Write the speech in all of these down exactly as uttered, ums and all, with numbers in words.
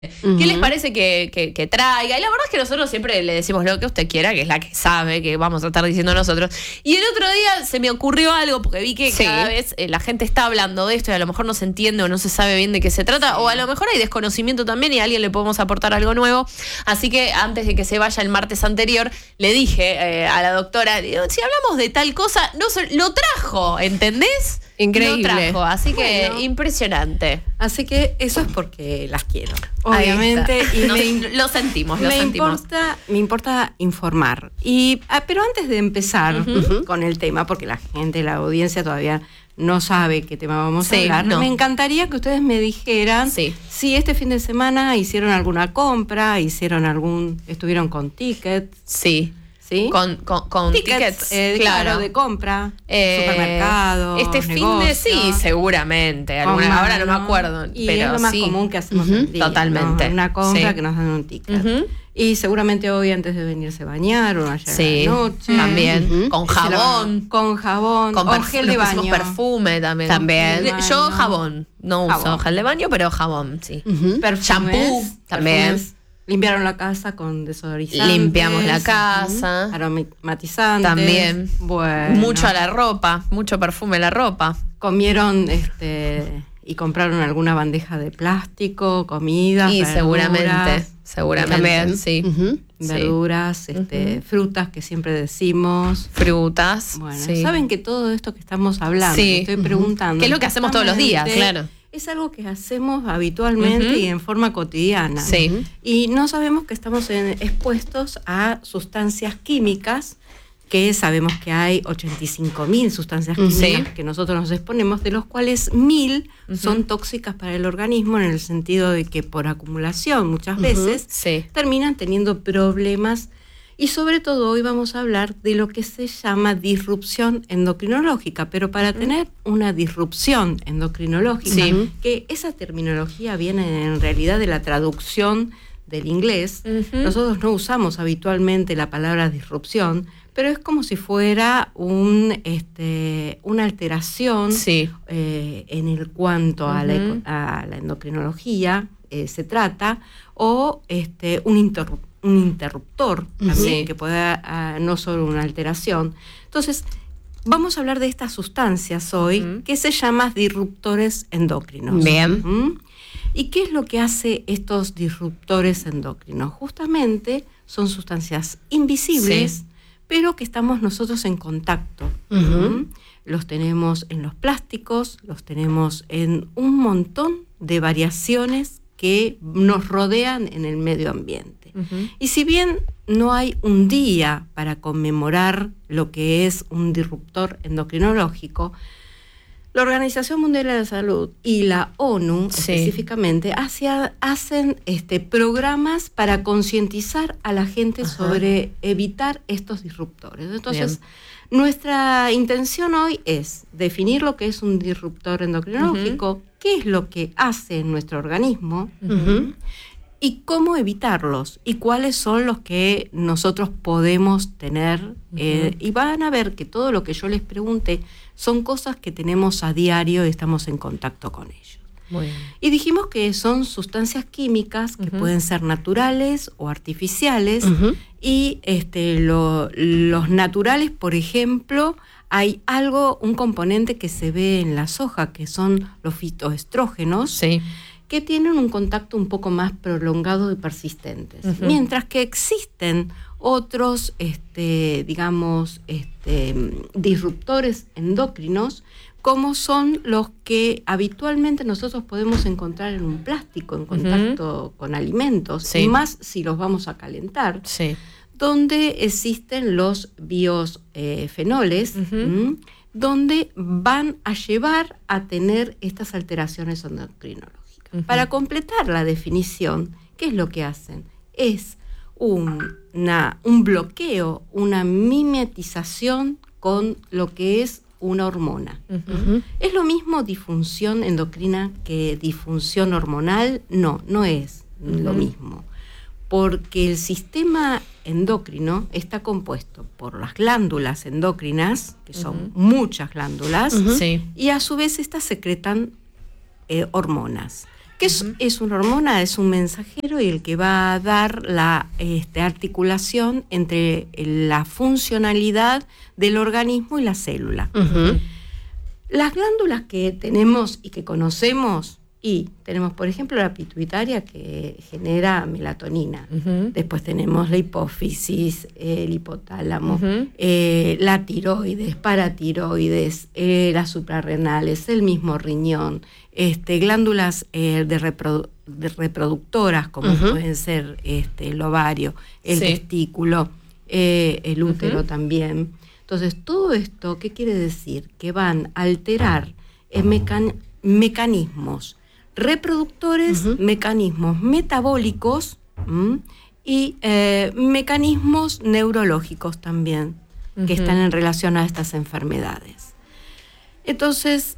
Uh-huh. ¿Qué les parece que, que, que traiga? Y la verdad es que nosotros siempre le decimos lo que usted quiera, que es la que sabe, que vamos a estar diciendo nosotros. Y el otro día se me ocurrió algo, porque vi que sí. cada vez eh, la gente está hablando de esto y a lo mejor no se entiende o no se sabe bien de qué se trata, sí. o a lo mejor hay desconocimiento también y a alguien le podemos aportar algo nuevo. Así que antes de que se vaya el martes anterior, le dije eh, a la doctora, digo, si hablamos de tal cosa, no se, lo trajo, ¿entendés? Increíble. Lo trajo, así que bueno, impresionante. Así que eso es porque las quiero, obviamente. Y Nos, me, lo sentimos, lo me sentimos. Importa, me importa informar. Y, ah, pero antes de empezar uh-huh. con el tema, porque la gente, la audiencia todavía no sabe qué tema vamos sí, a hablar, no. me encantaría que ustedes me dijeran sí. si este fin de semana hicieron alguna compra, hicieron algún, estuvieron con tickets. Sí. ¿Sí? Con, con, con tickets, tickets eh, claro. claro, de compra, eh, supermercado, este fin negocio, de sí, seguramente. Alguna, ahora no me acuerdo. Y pero es lo más sí. común que hacemos uh-huh. el día, totalmente. ¿no? Una compra sí. que nos dan un ticket. Uh-huh. Y seguramente hoy antes de venirse a bañar o ayer sí. a la noche. También. Uh-huh. Con jabón. Con jabón. Con perf- gel de baño. perfume también. También. De, yo jabón. No jabón. uso gel de baño, pero jabón, sí. Uh-huh. Shampoo también. Perfumes. Limpiaron la casa con desodorizantes. Limpiamos la casa. Uh-huh. Aromatizantes. También. Bueno. Mucho a la ropa. Mucho perfume a la ropa. Comieron este y compraron alguna bandeja de plástico, comida, y verduras, seguramente. Seguramente. También. Sí. Uh-huh. Verduras, sí. este, uh-huh. frutas que siempre decimos. Frutas. Bueno, sí. saben que todo esto que estamos hablando, sí. estoy preguntando. ¿Qué es lo que hacemos todos los días? Claro. Es algo que hacemos habitualmente uh-huh. y en forma cotidiana. Sí. Y no sabemos que estamos en, expuestos a sustancias químicas, que sabemos que hay ochenta y cinco mil sustancias químicas sí. que nosotros nos exponemos, de los cuales mil uh-huh. son tóxicas para el organismo, en el sentido de que por acumulación muchas uh-huh. veces sí. terminan teniendo problemas. Y sobre todo hoy vamos a hablar de lo que se llama disrupción endocrinológica, pero para tener una disrupción endocrinológica, sí. que esa terminología viene en realidad de la traducción del inglés, uh-huh. nosotros no usamos habitualmente la palabra disrupción, pero es como si fuera un, este, una alteración sí. eh, en el cuanto uh-huh. a, la, a la endocrinología eh, se trata, o este, un interruptor. un interruptor también, sí. que puede uh, no solo una alteración. Entonces, vamos a hablar de estas sustancias hoy, uh-huh. que se llaman disruptores endocrinos. Bien. ¿Mm? ¿Y qué es lo que hace estos disruptores endocrinos? Justamente son sustancias invisibles, sí. pero que estamos nosotros en contacto. Uh-huh. ¿Mm? Los tenemos en los plásticos, los tenemos en un montón de variaciones que nos rodean en el medio ambiente. Uh-huh. Y si bien no hay un día para conmemorar lo que es un disruptor endocrinológico, la Organización Mundial de la Salud y la ONU sí. específicamente hacia, hacen este, programas para concientizar a la gente Ajá. sobre evitar estos disruptores. Entonces, bien. nuestra intención hoy es definir lo que es un disruptor endocrinológico, uh-huh. qué es lo que hace en nuestro organismo, uh-huh. y cómo evitarlos, y cuáles son los que nosotros podemos tener. Uh-huh. Eh, y van a ver que todo lo que yo les pregunte son cosas que tenemos a diario y estamos en contacto con ellos. Muy bien. Y dijimos que son sustancias químicas que uh-huh. pueden ser naturales o artificiales, uh-huh. y este, lo, los naturales, por ejemplo, hay algo, un componente que se ve en la soja, que son los fitoestrógenos, sí. que tienen un contacto un poco más prolongado y persistentes. Uh-huh. Mientras que existen otros, este, digamos, este, disruptores endocrinos, como son los que habitualmente nosotros podemos encontrar en un plástico, en contacto uh-huh. con alimentos, sí. y más si los vamos a calentar, sí. donde existen los biosfenoles, eh, uh-huh. donde van a llevar a tener estas alteraciones endocrinológicas. Uh-huh. Para completar la definición, ¿qué es lo que hacen? Es un, una, un bloqueo, una mimetización con lo que es una hormona. Uh-huh. ¿Es lo mismo disfunción endocrina que disfunción hormonal? No, no es uh-huh. lo mismo. Porque el sistema endocrino está compuesto por las glándulas endocrinas, que son uh-huh. muchas glándulas, uh-huh. sí. y a su vez estas secretan eh, hormonas, ¿Qué es, uh-huh. es una hormona? Es un mensajero y el que va a dar la este, articulación entre la funcionalidad del organismo y la célula. Uh-huh. Las glándulas que tenemos y que conocemos, y tenemos, por ejemplo, la pituitaria que genera melatonina. Uh-huh. Después tenemos la hipófisis, el hipotálamo, uh-huh. eh, la tiroides, paratiroides, eh, las suprarrenales, el mismo riñón, este, glándulas eh, de, reprodu- de reproductoras, como uh-huh. pueden ser este, el ovario, el sí. testículo, eh, el útero uh-huh. también. Entonces, todo esto, ¿qué quiere decir? Que van a alterar eh, mecan- mecanismos reproductores, uh-huh. mecanismos metabólicos ¿m? y eh, mecanismos neurológicos también, uh-huh. que están en relación a estas enfermedades. Entonces,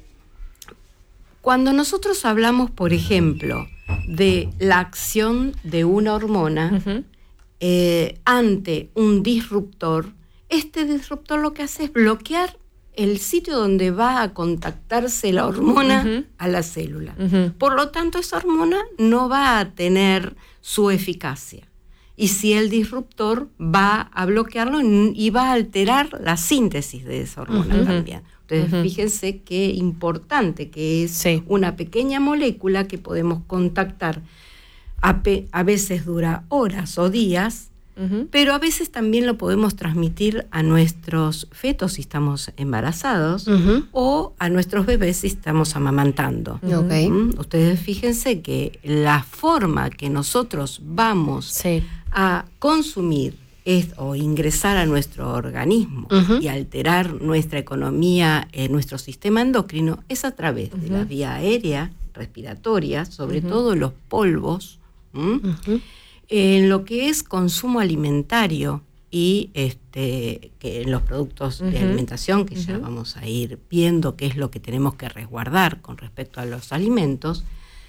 cuando nosotros hablamos, por ejemplo, de la acción de una hormona uh-huh. eh, ante un disruptor, este disruptor lo que hace es bloquear el sitio donde va a contactarse la hormona uh-huh. a la célula. Uh-huh. Por lo tanto, esa hormona no va a tener su eficacia. Y si el disruptor va a bloquearlo y va a alterar la síntesis de esa hormona uh-huh. también. Entonces, uh-huh. fíjense qué importante que es sí. una pequeña molécula que podemos contactar. A, pe- a veces dura horas o días, Uh-huh. pero a veces también lo podemos transmitir a nuestros fetos si estamos embarazados uh-huh. o a nuestros bebés si estamos amamantando. Okay. ¿Mm? Ustedes fíjense que la forma que nosotros vamos sí. a consumir es, o ingresar a nuestro organismo uh-huh. y alterar nuestra economía, eh, nuestro sistema endocrino, es a través uh-huh. de la vía aérea, respiratoria, sobre uh-huh. todo los polvos, uh-huh. en lo que es consumo alimentario y este, que en los productos uh-huh. de alimentación, que uh-huh. ya vamos a ir viendo qué es lo que tenemos que resguardar con respecto a los alimentos,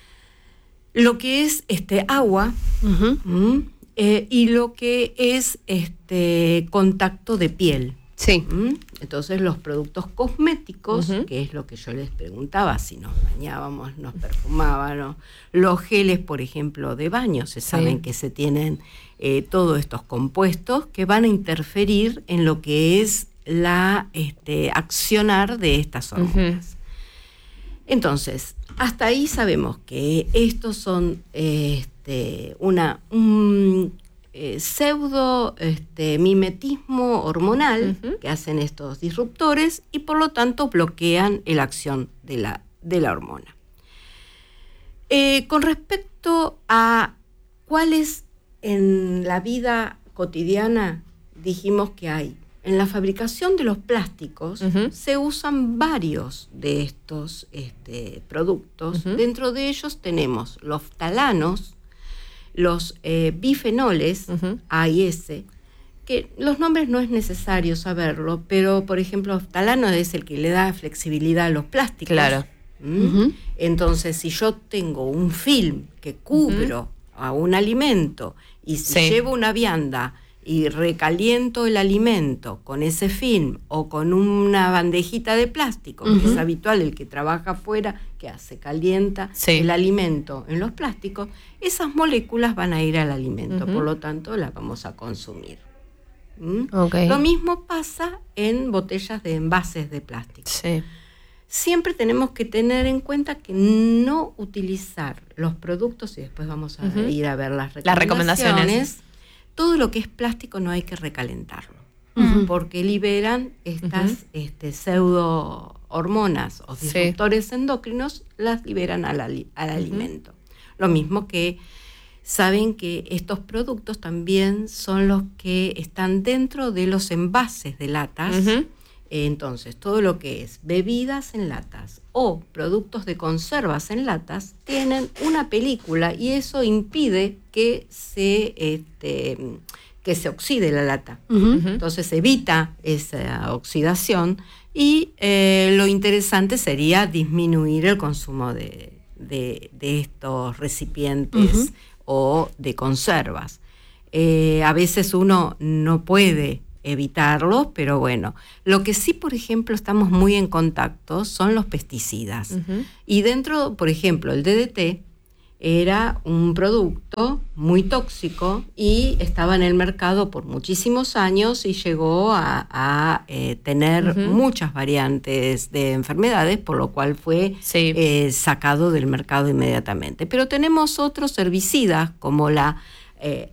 lo que es este, agua uh-huh. ¿m? Eh, y lo que es este, contacto de piel. Sí. ¿Mm? Entonces los productos cosméticos, uh-huh. que es lo que yo les preguntaba, si nos bañábamos, nos perfumábamos, los geles, por ejemplo, de baño, se saben sí. que se tienen eh, todos estos compuestos que van a interferir en lo que es la este, accionar de estas hormonas. Uh-huh. Entonces, hasta ahí sabemos que estos son este, una... Un, Eh, pseudo este, mimetismo hormonal uh-huh. que hacen estos disruptores y por lo tanto bloquean la acción de la, de la hormona. Eh, con respecto a cuáles en la vida cotidiana dijimos que hay, en la fabricación de los plásticos uh-huh. se usan varios de estos este, productos. Uh-huh. Dentro de ellos tenemos los ftalanos, los eh, bifenoles, uh-huh. A y S, que los nombres no es necesario saberlo, pero por ejemplo, ftalano es el que le da flexibilidad a los plásticos. Claro. ¿Mm? Uh-huh. Entonces, si yo tengo un film que cubro uh-huh. a un alimento y si sí. llevo una vianda y recaliento el alimento con ese film o con una bandejita de plástico, uh-huh. que es habitual, el que trabaja afuera, que hace, calienta sí. el alimento en los plásticos, esas moléculas van a ir al alimento, uh-huh. por lo tanto las vamos a consumir. ¿Mm? Okay. Lo mismo pasa en botellas de envases de plástico. Sí. Siempre tenemos que tener en cuenta que no utilizar los productos, y después vamos a uh-huh. ir a ver las recomendaciones, las recomendaciones. Todo lo que es plástico no hay que recalentarlo, uh-huh. porque liberan estas uh-huh. este, pseudo hormonas o disruptores sí. endocrinos, las liberan al, al uh-huh. alimento. Lo mismo que saben que estos productos también son los que están dentro de los envases de latas. Uh-huh. Entonces, todo lo que es bebidas en latas o productos de conservas en latas tienen una película y eso impide que se, este, que se oxide la lata. Uh-huh. Entonces, evita esa oxidación y eh, lo interesante sería disminuir el consumo de, de, de estos recipientes uh-huh. o de conservas. Eh, a veces uno no puede evitarlos, pero bueno. Lo que sí, por ejemplo, estamos muy en contacto son los pesticidas. Uh-huh. Y dentro, por ejemplo, el D D T era un producto muy tóxico y estaba en el mercado por muchísimos años y llegó a, a eh, tener uh-huh. muchas variantes de enfermedades, por lo cual fue sí. eh, sacado del mercado inmediatamente. Pero tenemos otros herbicidas como la eh,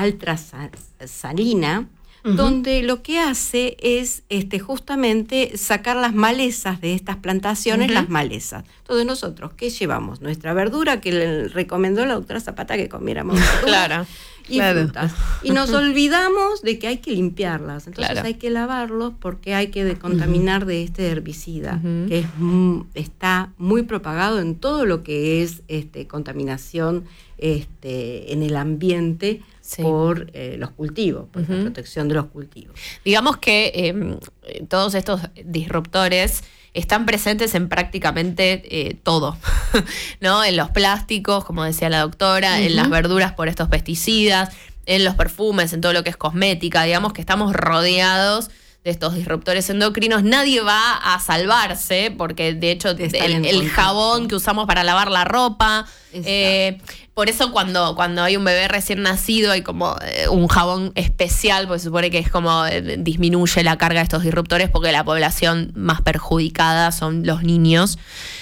altrasalina, uh-huh. donde lo que hace es este, justamente sacar las malezas de estas plantaciones, uh-huh. las malezas. Entonces nosotros, ¿qué llevamos? Nuestra verdura que le recomendó la doctora Zapata que comiéramos verdura claro, y claro. frutas. Y nos olvidamos de que hay que limpiarlas. Entonces claro. hay que lavarlos porque hay que decontaminar uh-huh. de este herbicida, uh-huh. que es, está muy propagado en todo lo que es este, contaminación este, en el ambiente. Sí. Por eh, los cultivos, por uh-huh. la protección de los cultivos. Digamos que eh, todos estos disruptores están presentes en prácticamente eh, todo, ¿no? En los plásticos, como decía la doctora, uh-huh. en las verduras por estos pesticidas, en los perfumes, en todo lo que es cosmética. Digamos que estamos rodeados de estos disruptores endocrinos. Nadie va a salvarse, porque de hecho el, el jabón que usamos para lavar la ropa... Eh, por eso cuando, cuando hay un bebé recién nacido hay como eh, un jabón especial, porque se supone que es como eh, disminuye la carga de estos disruptores, porque la población más perjudicada son los niños.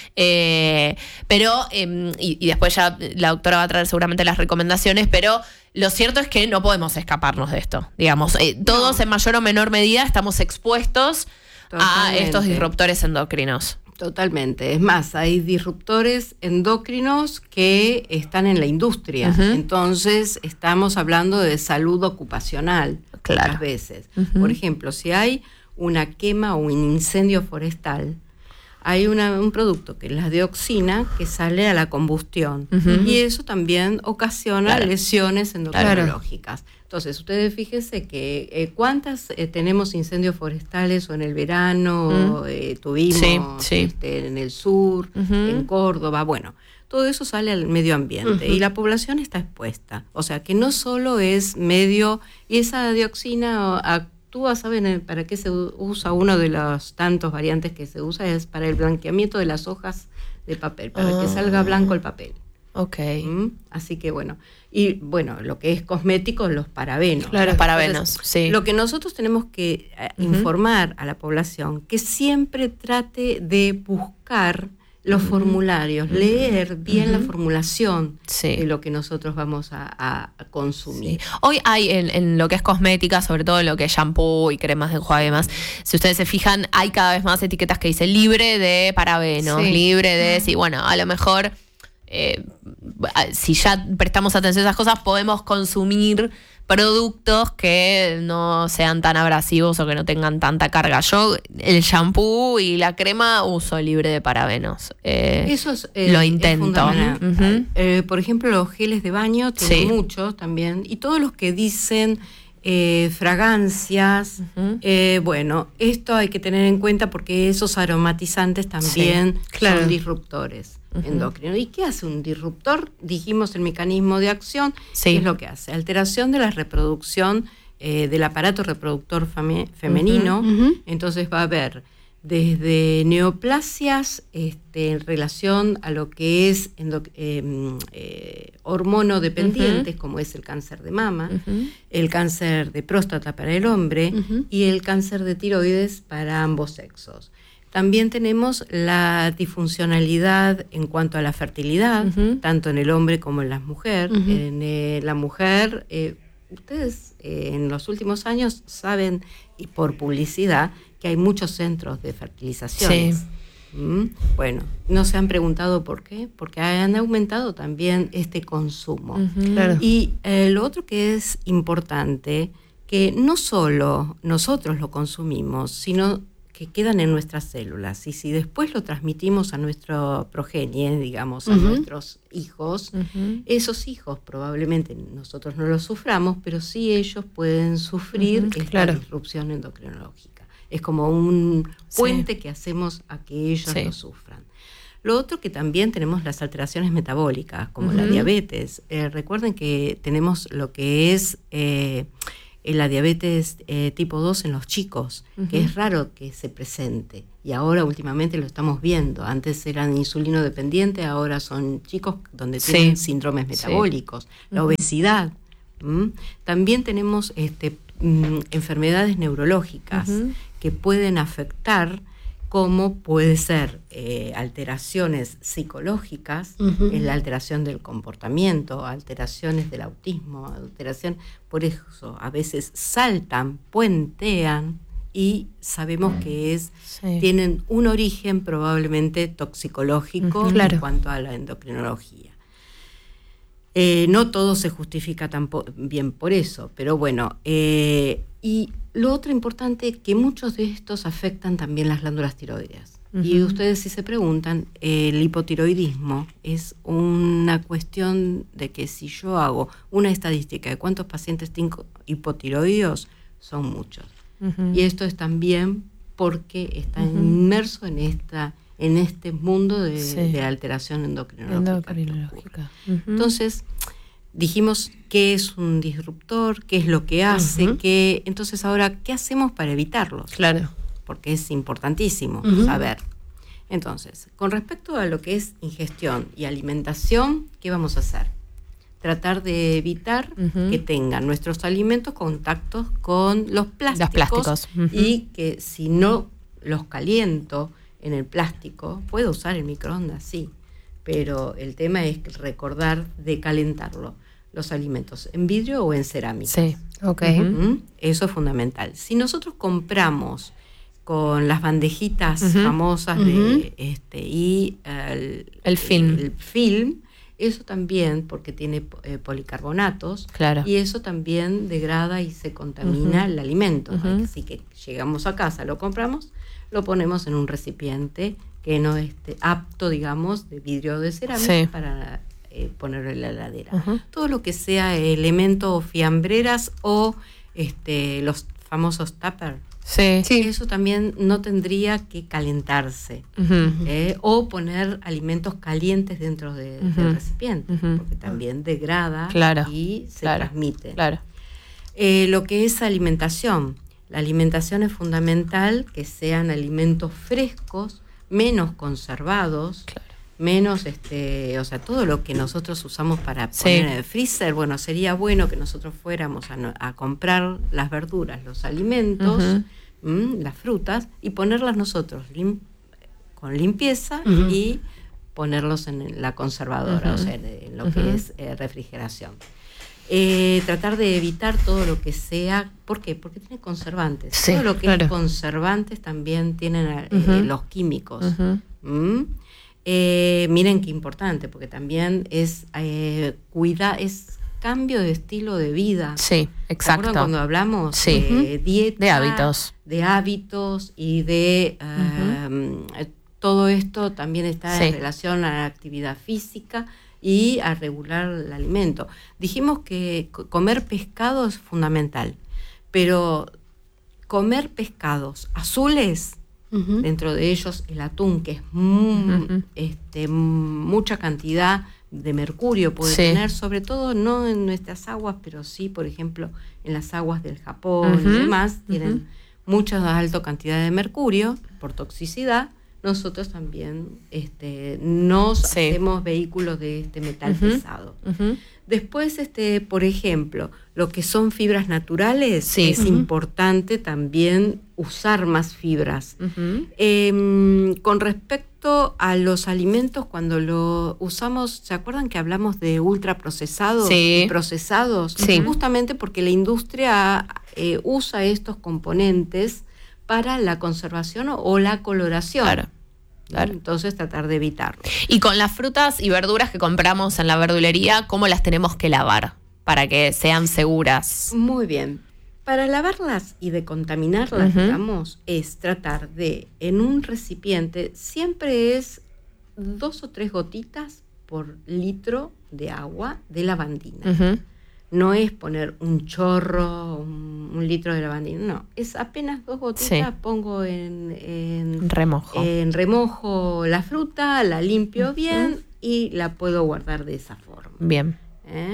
Eh, pero, eh, y, y después ya la doctora va a traer seguramente las recomendaciones, pero lo cierto es que no podemos escaparnos de esto. Digamos, eh, todos no. en mayor o menor medida estamos expuestos Totalmente. a estos disruptores endocrinos. Totalmente. Es más, hay disruptores endocrinos que están en la industria. Uh-huh. Entonces, estamos hablando de salud ocupacional claro. muchas veces. Uh-huh. Por ejemplo, si hay una quema o un incendio forestal, hay una, un producto que es la dioxina que sale a la combustión. Uh-huh. Y eso también ocasiona claro. lesiones endocrinológicas. Claro. Entonces, ustedes fíjense que eh, cuántas eh, tenemos incendios forestales o en el verano, mm. eh, tuvimos sí, sí. Este, en el sur, uh-huh. en Córdoba, bueno, todo eso sale al medio ambiente uh-huh. y la población está expuesta. O sea, que no solo es medio, y esa dioxina actúa, ¿saben para qué se usa? Uno de los tantos variantes que se usa es para el blanqueamiento de las hojas de papel, para uh-huh. que salga blanco el papel. Ok. ¿Mm? Así que bueno, y bueno, lo que es cosmético, los parabenos. Claro, los parabenos, Entonces, sí. Lo que nosotros tenemos que uh, uh-huh. informar a la población, que siempre trate de buscar los uh-huh. formularios, uh-huh. leer bien uh-huh. la formulación sí. de lo que nosotros vamos a, a, a consumir. Sí. Hoy hay en, en lo que es cosmética, sobre todo en lo que es shampoo y cremas de enjuague y demás, si ustedes se fijan, hay cada vez más etiquetas que dicen libre de parabenos, sí. libre de... Sí, bueno, a lo mejor... Eh, si ya prestamos atención a esas cosas, podemos consumir productos que no sean tan abrasivos o que no tengan tanta carga. Yo el shampoo y la crema uso libre de parabenos. Eh, Eso es, eh, lo intento. Es uh-huh. eh, por ejemplo, los geles de baño tienen sí. muchos también. Y todos los que dicen eh, fragancias, uh-huh. eh, bueno, esto hay que tener en cuenta porque esos aromatizantes también sí, claro. son disruptores. Uh-huh. Endocrino. ¿Y qué hace un disruptor? Dijimos el mecanismo de acción. Sí. ¿Qué es lo que hace? Alteración de la reproducción eh, del aparato reproductor fame, femenino. Uh-huh. Uh-huh. Entonces va a haber desde neoplasias este, en relación a lo que es endo, eh, eh, hormonodependientes, uh-huh. como es el cáncer de mama, uh-huh. el cáncer de próstata para el hombre uh-huh. y el cáncer de tiroides para ambos sexos. También tenemos la disfuncionalidad en cuanto a la fertilidad, uh-huh. tanto en el hombre como en la mujer. Uh-huh. En eh, la mujer, eh, ustedes eh, en los últimos años saben, y por publicidad, que hay muchos centros de fertilizaciones. Sí. ¿Mm? Bueno, no se han preguntado por qué, porque han aumentado también este consumo. Uh-huh. Claro. Y eh, lo otro que es importante, que no solo nosotros lo consumimos, sino que quedan en nuestras células. Y si después lo transmitimos a nuestro progenie, digamos, a uh-huh. nuestros hijos, uh-huh. esos hijos probablemente nosotros no los suframos, pero sí ellos pueden sufrir uh-huh. esta claro. disrupción endocrinológica. Es como un puente sí. que hacemos a que ellos sí. lo sufran. Lo otro que también tenemos las alteraciones metabólicas, como uh-huh. la diabetes. Eh, recuerden que tenemos lo que es... Eh, la diabetes eh, tipo dos en los chicos, uh-huh. que es raro que se presente. Y ahora últimamente lo estamos viendo. Antes eran insulino dependientes, ahora son chicos donde sí. tienen síndromes metabólicos. Sí. La uh-huh. obesidad. ¿Mm? También tenemos este, mm, enfermedades neurológicas uh-huh. que pueden afectar, como puede ser eh, alteraciones psicológicas, uh-huh. es la alteración del comportamiento, alteraciones del autismo, alteración, por eso a veces saltan, puentean y sabemos que es sí. tienen un origen probablemente toxicológico uh-huh. claro. en cuanto a la endocrinología. Eh, no todo se justifica tampoco bien por eso, pero bueno, eh, y lo otro importante es que muchos de estos afectan también las glándulas tiroideas. Uh-huh. Y ustedes si se preguntan, eh, el hipotiroidismo es una cuestión de que si yo hago una estadística de cuántos pacientes tengo hipotiroideos, son muchos. Uh-huh. Y esto es también porque está uh-huh. inmerso en esta... en este mundo de, sí. de alteración endocrinológica. endocrinológica. Uh-huh. Entonces, dijimos qué es un disruptor, qué es lo que hace, uh-huh. qué, entonces ahora, ¿qué hacemos para evitarlos? Claro. Porque es importantísimo uh-huh. saber. Entonces, con respecto a lo que es ingestión y alimentación, ¿qué vamos a hacer? Tratar de evitar uh-huh. que tengan nuestros alimentos contactos con los plásticos, los plásticos. Uh-huh. Y que si no los caliento en el plástico, puedo usar el microondas, sí, pero el tema es recordar de calentarlo, los alimentos en vidrio o en cerámica. Sí, ok. Uh-huh. Eso es fundamental. Si nosotros compramos con las bandejitas uh-huh. famosas uh-huh. de este y el, el film, el, el film, eso también, porque tiene eh, policarbonatos, claro. y eso también degrada y se contamina uh-huh. el alimento. Uh-huh. Así que llegamos a casa, lo compramos, lo ponemos en un recipiente que no esté apto, digamos, de vidrio o de cerámica sí. para eh, ponerlo en la heladera. Uh-huh. Todo lo que sea elementos fiambreras o este, los famosos tupper, sí. sí. eso también no tendría que calentarse. Uh-huh. Eh, o poner alimentos calientes dentro de, uh-huh. del recipiente, uh-huh. porque también degrada claro. y se claro. transmite. Claro. Eh, lo que es alimentación. La alimentación es fundamental que sean alimentos frescos, menos conservados, claro. menos, este, o sea, todo lo que nosotros usamos para sí. poner en el freezer. Bueno, sería bueno que nosotros fuéramos a, a comprar las verduras, los alimentos, uh-huh. mmm, las frutas, y ponerlas nosotros lim- con limpieza uh-huh. y ponerlos en la conservadora, uh-huh. o sea, en lo uh-huh. que es eh, refrigeración. Eh, tratar de evitar todo lo que sea, ¿por qué? Porque tiene conservantes. Sí, todo lo que claro. es conservantes también tienen eh, uh-huh. los químicos. Uh-huh. ¿Mm? Eh, miren qué importante, porque también es eh, cuidar, es cambio de estilo de vida. Sí, exacto. ¿Se acuerdan cuando hablamos sí. de dieta, de hábitos, de hábitos y de uh, uh-huh. todo esto también está sí. en relación a la actividad física y a regular el alimento. Dijimos que comer pescado es fundamental, pero comer pescados azules, uh-huh. dentro de ellos el atún, que es muy, uh-huh. este, mucha cantidad de mercurio puede sí. tener, sobre todo no en nuestras aguas, pero sí, por ejemplo, en las aguas del Japón uh-huh. y demás, tienen uh-huh. mucha alta cantidad de mercurio por toxicidad. Nosotros también este, nos sí. hacemos vehículos de este metal uh-huh. pesado. Uh-huh. Después, este, por ejemplo, lo que son fibras naturales, sí. es uh-huh. importante también usar más fibras. Uh-huh. Eh, con respecto a los alimentos, cuando lo usamos, ¿se acuerdan que hablamos de ultraprocesados sí. y procesados? Sí. Justamente porque la industria eh, usa estos componentes para la conservación o, o la coloración. Claro. Claro. Entonces tratar de evitarlo. Y con las frutas y verduras que compramos en la verdulería, ¿cómo las tenemos que lavar para que sean seguras? Muy bien. Para lavarlas y decontaminarlas, uh-huh. digamos, es tratar de, en un recipiente, siempre es dos o tres gotitas por litro de agua de lavandina. Uh-huh. No es poner un chorro, un, un litro de lavandina, no, es apenas dos gotitas, sí. pongo en, en, remojo. en remojo la fruta, la limpio uh-huh. bien y la puedo guardar de esa forma. Bien. ¿Eh?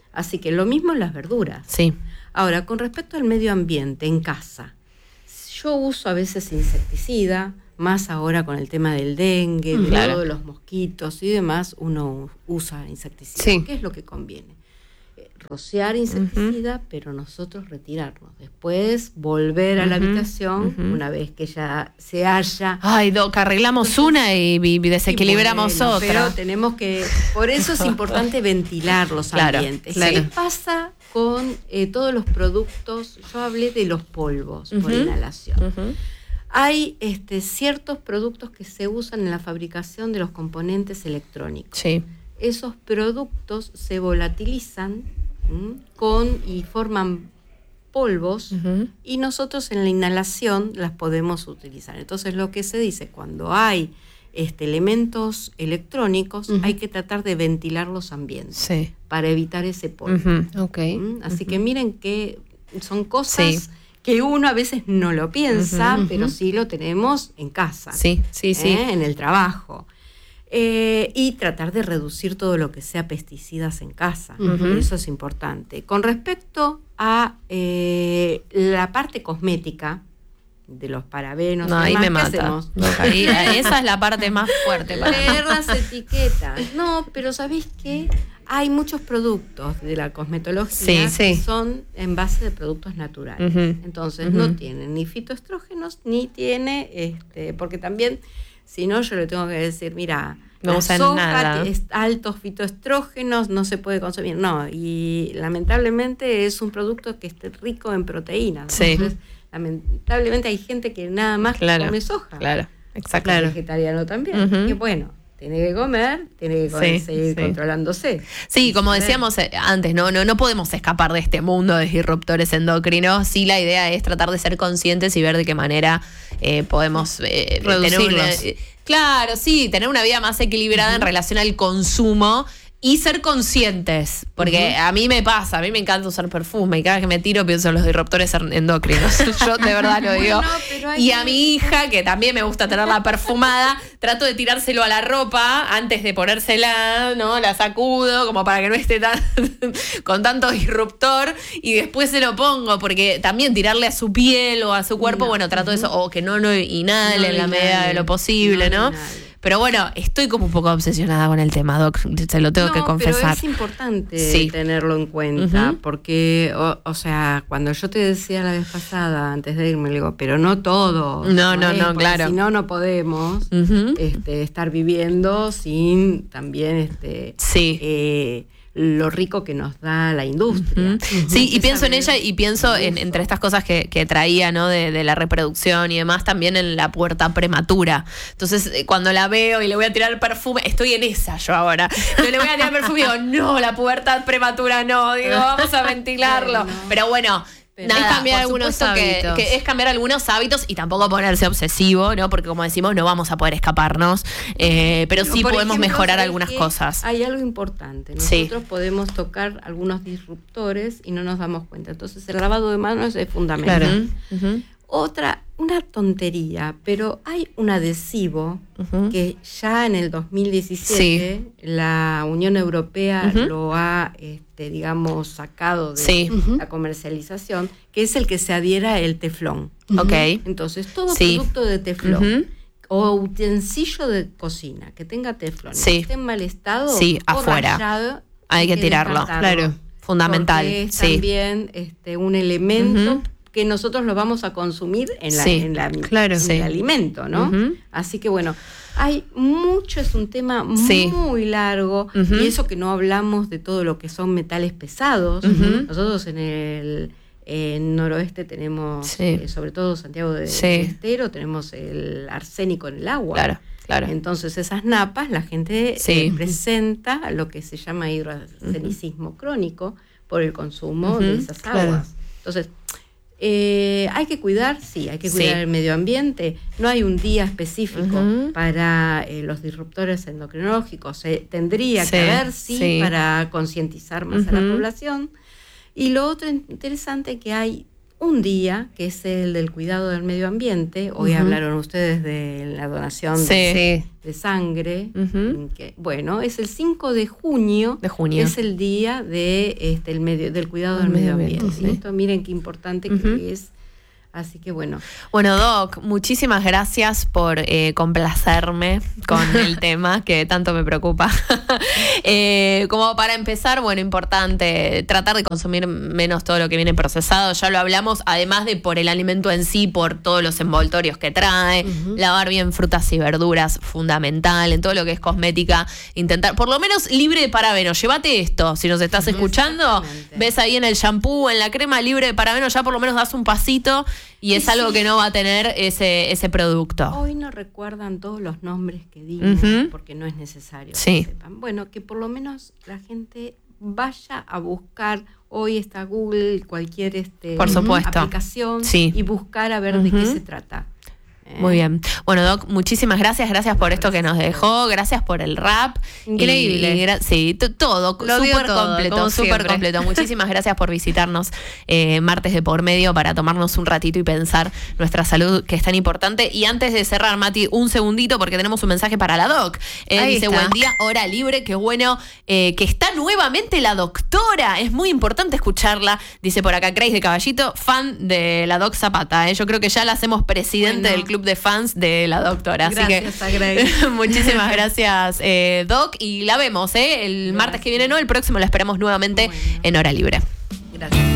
Así que lo mismo en las verduras. Sí. Ahora, con respecto al medio ambiente, en casa, yo uso a veces insecticida, más ahora con el tema del dengue, de claro. todos los mosquitos y demás, uno usa insecticida. Sí. ¿Qué es lo que conviene? Eh, rociar insecticida, uh-huh. pero nosotros retirarnos. Después volver a la uh-huh. habitación, uh-huh. una vez que ya se haya... Ay, Doc, arreglamos Entonces, una y, y desequilibramos bueno, otra. Pero tenemos que... Por eso es importante ventilar los claro, ambientes. Claro. ¿Qué pasa con eh, todos los productos? Yo hablé de los polvos uh-huh. por inhalación. Uh-huh. Hay este, ciertos productos que se usan en la fabricación de los componentes electrónicos. Sí. Esos productos se volatilizan ¿m? con y forman polvos uh-huh. y nosotros en la inhalación las podemos utilizar. Entonces lo que se dice, cuando hay este, elementos electrónicos, uh-huh. hay que tratar de ventilar los ambientes sí. para evitar ese polvo. Uh-huh. Okay. ¿m? Así uh-huh. que miren que son cosas... Sí. que uno a veces no lo piensa, uh-huh, uh-huh. pero sí lo tenemos en casa. Sí, sí, sí. ¿eh? En el trabajo. Eh, y tratar de reducir todo lo que sea pesticidas en casa. Uh-huh. Eso es importante. Con respecto a eh, la parte cosmética, de los parabenos, no, ahí me mata. No, ahí, esa es la parte más fuerte para leer las etiquetas. No, pero ¿sabés qué? Hay muchos productos de la cosmetología sí, sí. que son en base de productos naturales. Uh-huh. Entonces, uh-huh. no tienen ni fitoestrógenos, ni tiene, este, porque también, si no, yo le tengo que decir, mira, no la usan soja nada. Es altos fitoestrógenos, no se puede consumir. No, y lamentablemente es un producto que esté rico en proteínas. Sí. Entonces, lamentablemente hay gente que nada más claro, come soja. Claro, exacto. Claro. Vegetariano también. Uh-huh. Que bueno, tiene que comer, tiene que comer, sí, seguir sí. controlándose. Sí, como decíamos antes, no, no, no podemos escapar de este mundo de disruptores endocrinos. Sí, la idea es tratar de ser conscientes y ver de qué manera eh, podemos eh, tener una, eh, claro, sí, tener una vida más equilibrada uh-huh. en relación al consumo. Y ser conscientes, porque uh-huh. a mí me pasa, a mí me encanta usar perfume y cada vez que me tiro pienso en los disruptores endocrinos. Yo de verdad lo digo. Bueno, y a mi hija, que también me gusta tenerla perfumada, trato de tirárselo a la ropa antes de ponérsela, ¿no? La sacudo como para que no esté tan con tanto disruptor y después se lo pongo, porque también tirarle a su piel o a su cuerpo, no. bueno, trato uh-huh. eso, o que no lo inhale no en la medida de lo posible, ¿no? ¿no? Pero bueno, estoy como un poco obsesionada con el tema, Doc, se lo tengo no, que confesar. Pero es importante sí. tenerlo en cuenta, uh-huh. porque, o, o sea, cuando yo te decía la vez pasada, antes de irme, le digo, pero no todo. No, no, no, claro. Si no, no podemos uh-huh. este, estar viviendo sin también este sí. eh, lo rico que nos da la industria. Uh-huh. Sí, y pienso en ella y pienso en, entre estas cosas que, que traía, ¿no? De, de la reproducción y demás, también en la puerta prematura. Entonces, cuando la veo y le voy a tirar el perfume, estoy en esa yo ahora. Yo le voy a tirar el perfume y digo, no, la pubertad prematura no, digo, vamos a ventilarlo. Pero bueno, Pero nada, es cambiar algunos hábitos. Que, que es cambiar algunos hábitos y tampoco ponerse obsesivo, ¿no? Porque como decimos, no vamos a poder escaparnos, eh, pero sí Por podemos ejemplo, mejorar algunas cosas. Hay algo importante. Nosotros sí. podemos tocar algunos disruptores y no nos damos cuenta. Entonces, el lavado de manos es fundamental. Claro. Uh-huh. Otra, una tontería, pero hay un adhesivo uh-huh. que ya en el dos mil diecisiete sí. la Unión Europea uh-huh. lo ha, este, digamos, sacado de sí. la comercialización, que es el que se adhiera al teflón. Uh-huh. Okay. Entonces, todo sí. producto de teflón uh-huh. o utensilio de cocina que tenga teflón sí. y esté en mal estado sí, o afuera. Rayado, hay que, que tirarlo, claro, fundamental. Porque es sí. también este, un elemento uh-huh. que nosotros lo vamos a consumir en, la, sí, en, la, claro, en sí. el alimento, ¿no? Uh-huh. Así que bueno, hay mucho, es un tema sí. muy largo, uh-huh. y eso que no hablamos de todo lo que son metales pesados. Uh-huh. Nosotros en el en noroeste tenemos, sí. eh, sobre todo Santiago de, sí. de Estero, tenemos el arsénico en el agua. Claro. Claro. Entonces esas napas la gente sí. eh, presenta lo que se llama hidroarcenicismo uh-huh. crónico por el consumo uh-huh. de esas aguas. Claro. Entonces, eh, ¿hay que cuidar? Sí, hay que cuidar sí. el medio ambiente. No hay un día específico uh-huh. para eh, los disruptores endocrinológicos. Eh, tendría sí. que haber, sí, sí. para concientizar más uh-huh. a la población. Y lo otro interesante que hay un día, que es el del cuidado del medio ambiente. Hoy uh-huh. hablaron ustedes de la donación sí. de, de sangre. Uh-huh. Que, bueno, es el cinco de junio. De junio. Es el día de, este, el medio, del cuidado del medio ambiente. ambiente sí. Esto miren qué importante uh-huh. que es. Así que bueno. Bueno, Doc, muchísimas gracias por eh, complacerme con el tema que tanto me preocupa. eh, como para empezar, bueno, importante tratar de consumir menos todo lo que viene procesado. Ya lo hablamos, además de por el alimento en sí, por todos los envoltorios que trae. Uh-huh. Lavar bien frutas y verduras, fundamental. En todo lo que es cosmética, intentar, por lo menos libre de parabenos. Llévate esto, si nos estás uh-huh. escuchando. Ves ahí en el shampoo, en la crema libre de parabenos, ya por lo menos das un pasito. Y es sí. algo que no va a tener ese, ese producto. Hoy no recuerdan todos los nombres que dimos, uh-huh. porque no es necesario sí. que sepan. Bueno, que por lo menos la gente vaya a buscar. Hoy está Google, cualquier este, por supuesto. aplicación, sí. y buscar a ver uh-huh. de qué se trata. Muy bien. Bueno, Doc, muchísimas gracias. Gracias por esto que nos dejó. Gracias por el rap. Increíble. Y, y gra- sí, t- todo. Súper completo. Súper completo. Muchísimas gracias por visitarnos eh, martes de por medio para tomarnos un ratito y pensar nuestra salud, que es tan importante. Y antes de cerrar, Mati, un segundito, porque tenemos un mensaje para la Doc. Eh, dice, está. Buen día, hora libre. Qué bueno eh, que está nuevamente la doctora. Es muy importante escucharla. Dice por acá, Grace de Caballito, fan de la Doc Zapata. Eh. Yo creo que ya la hacemos presidente bueno. del club de fans de la doctora. Gracias, así que muchísimas gracias, eh, Doc. Y la vemos, ¿eh? El gracias. martes que viene, no, el próximo la esperamos nuevamente bueno. en hora libre. Gracias.